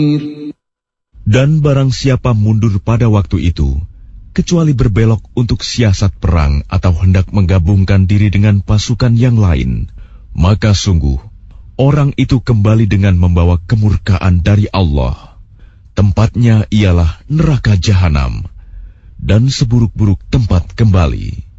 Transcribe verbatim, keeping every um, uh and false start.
Dan barang siapa mundur pada waktu itu, kecuali berbelok untuk siasat perang atau hendak menggabungkan diri dengan pasukan yang lain, maka sungguh, orang itu kembali dengan membawa kemurkaan dari Allah. Tempatnya ialah neraka jahanam, dan seburuk-buruk tempat kembali.